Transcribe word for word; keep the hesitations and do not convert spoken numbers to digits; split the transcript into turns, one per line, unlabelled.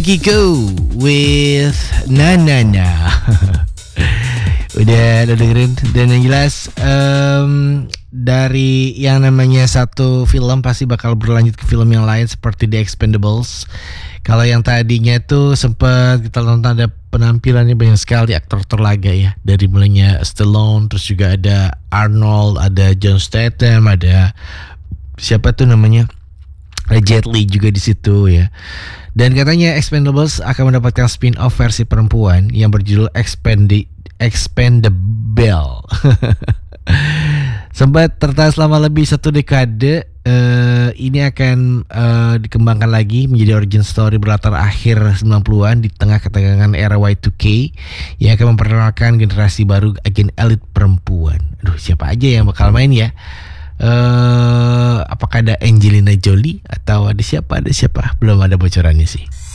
Akiko with Na Na Na. Udah, udah dengerin. Dan yang jelas um, dari yang namanya satu film pasti bakal berlanjut ke film yang lain seperti The Expendables. Kalau yang tadinya tuh sempat kita nonton ada penampilannya banyak sekali aktor-aktor laga ya. Dari mulainya Stallone, terus juga ada Arnold, ada John Statham, ada siapa tuh namanya? Ada Jet Li juga di situ ya. Dan katanya Expendables akan mendapatkan spin-off versi perempuan yang berjudul Expendi Expendable. Sempat tertahan selama lebih satu dekade. Uh, ini akan uh, dikembangkan lagi menjadi origin story berlatar akhir sembilan puluhan di tengah ketegangan era Y two K yang akan memperkenalkan generasi baru agen elit perempuan. Aduh, siapa aja yang bakal main ya? Uh, apakah ada Angelina Jolie atau ada siapa? Ada siapa? Belum ada bocorannya sih.